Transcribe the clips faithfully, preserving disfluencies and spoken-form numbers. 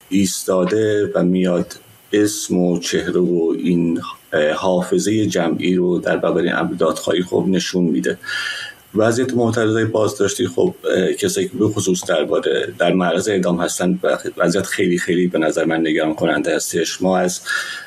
ایستاده و میاد اسم و چهره و این حافظه جمعی رو در برابر این امر دادخواهی خب نشون میده. وضعیت معترضای بازداشتی خب کسایی که به خصوص درباره در معرض اعدام هستن وضعیت خیلی خیلی به نظر من نگران کننده هستش. ما از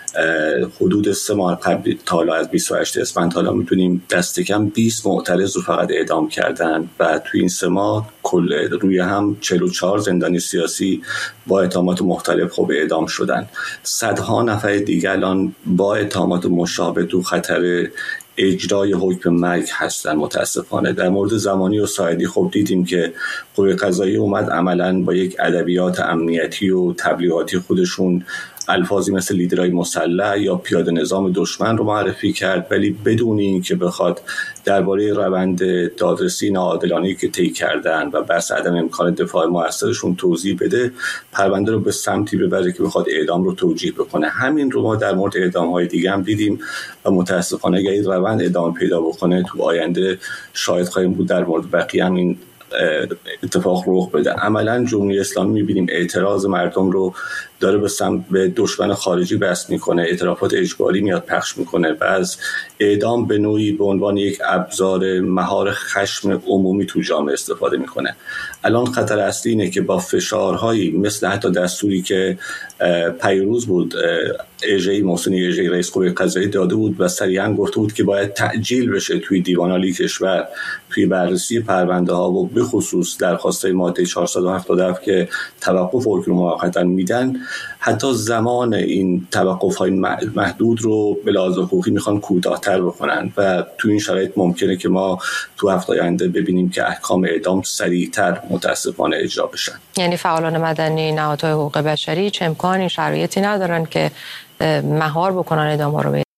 حدود سه ماه قبل تا حالا از بیست و هشتم اسفند حالا میتونیم دست کم بیست معترض رو فقط اعدام کردن و توی این سه ماه کل روی هم چهل و چهار زندانی سیاسی با اتهامات مختلف خب اعدام شدن. صدها نفر دیگه الان با اتهامات مشابه تو خطر اجرای حکم مرگ هستن. متاسفانه در مورد زمانی و ساعدی خب دیدیم که قوه قضاییه اومد عملاً با یک ادبیات امنیتی و تبلیغاتی خودشون الفاظی مثل لیدرهای مسلح یا پیاده نظام دشمن رو معرفی کرد، ولی بدون این که بخواد درباره روند دادرسی ناعادلانه‌ای که طی کردن و بحث عدم امکان دفاع موثرشون توضیح بده، پرونده رو به سمتی ببره که بخواد اعدام رو توجیه بکنه. همین رو ما در مورد اعدام‌های دیگه هم دیدیم و متاسفانه اگر این روند ادامه پیدا بکنه تو آینده شاهد خواهیم بود در مورد بقیه هم این اتفاق رخ بده. عملا جمهوری اسلامی می‌بینیم اعتراض مردم رو داره به سمت به دشمن خارجی بس میکنه، اعترافات اجباری میاد پخش میکنه و از اعدام به نوعی به عنوان یک ابزار مهار خشم عمومی تو جامعه استفاده میکنه. الان خطر اصلی اینه که با فشارهایی مثل حتی دستوری که پیروز بود اجرای محسن اجرای رئیس قوه قضاییه داده بود و صریحا گفته بود که باید تعجیل بشه توی دیوان عالی کشور توی بررسی پرونده ها و به خصوص درخواست‌های ماده چهارصد و هفتاد و هفت که توقف حکم موقتا میدن، حتی زمان این توقف‌های محدود رو به لحاظ حقوقی میخوان کوتاه‌تر بکنن و تو این شرایط ممکنه که ما تو هفته آینده ببینیم که احکام اعدام سریعتر متاسفانه اجرا بشن. یعنی فعالان مدنی، نهادهای حقوق بشری چه امکانی شرایطی ندارن که مهار بکنن اعدام رو؟